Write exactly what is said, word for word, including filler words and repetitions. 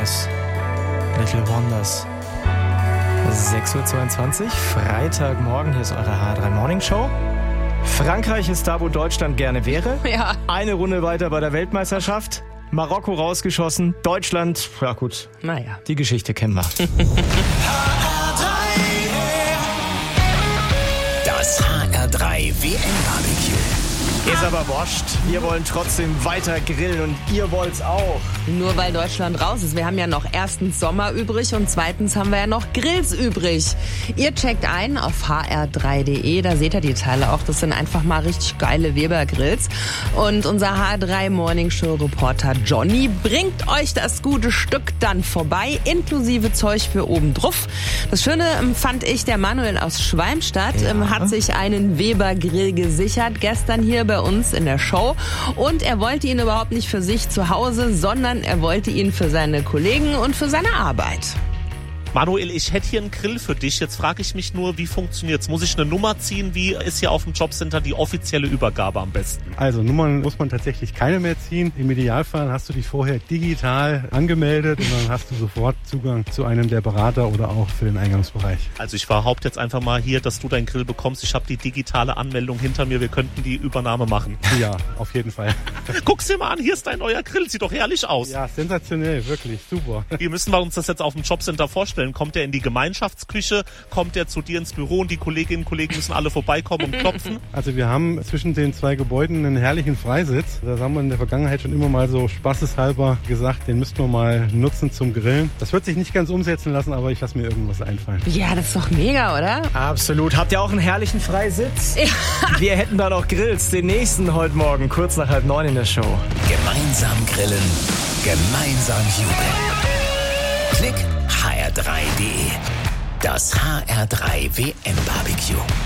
Thomas, Little Wonders. sechs Uhr zweiundzwanzig, Freitagmorgen, hier ist eure H drei Morning Show. Frankreich ist da, wo Deutschland gerne wäre. Ja. Eine Runde weiter bei der Weltmeisterschaft. Marokko rausgeschossen, Deutschland, ja gut, Naja. die Geschichte kennen wir. Das H R drei W M-Barbecue. Ist aber wurscht, wir wollen trotzdem weiter grillen und ihr wollt's auch. Nur weil Deutschland raus ist. Wir haben ja noch erstens Sommer übrig und zweitens haben wir ja noch Grills übrig. Ihr checkt ein auf h r drei punkt d e, da seht ihr die Teile auch. Das sind einfach mal richtig geile Weber-Grills. Und unser H drei Morning Show Reporter Johnny bringt euch das gute Stück dann vorbei, inklusive Zeug für oben drauf. Das Schöne fand ich, der Manuel aus Schwalmstadt Ja. hat sich einen Weber-Grill gesichert, gestern hier bei uns in der Show. Und er wollte ihn überhaupt nicht für sich zu Hause, sondern er wollte ihn für seine Kollegen und für seine Arbeit. Manuel, ich hätte hier einen Grill für dich. Jetzt frage ich mich nur, wie funktioniert's? Muss ich eine Nummer ziehen? Wie ist hier auf dem Jobcenter die offizielle Übergabe am besten? Also Nummern muss man tatsächlich keine mehr ziehen. Im Idealfall hast du dich vorher digital angemeldet und dann hast du sofort Zugang zu einem der Berater oder auch für den Eingangsbereich. Also ich behaupte jetzt einfach mal hier, dass du deinen Grill bekommst. Ich habe die digitale Anmeldung hinter mir. Wir könnten die Übernahme machen. Ja, auf jeden Fall. Guck's dir mal an, hier ist dein neuer Grill. Sieht doch herrlich aus. Ja, sensationell, wirklich, super. Wie müssen wir uns das jetzt auf dem Jobcenter vorstellen? Kommt der in die Gemeinschaftsküche? Kommt der zu dir ins Büro und die Kolleginnen und Kollegen müssen alle vorbeikommen und klopfen? Also wir haben zwischen den zwei Gebäuden einen herrlichen Freisitz. Das haben wir in der Vergangenheit schon immer mal so spaßeshalber gesagt, den müssten wir mal nutzen zum Grillen. Das wird sich nicht ganz umsetzen lassen, aber ich lasse mir irgendwas einfallen. Ja, das ist doch mega, oder? Absolut. Habt ihr auch einen herrlichen Freisitz? Ja. Wir hätten da noch Grills, den nächsten heute Morgen, kurz nach halb neun in der Show. Gemeinsam grillen, gemeinsam jubeln. Klick h r drei punkt d e. Das H R drei W M-Barbecue.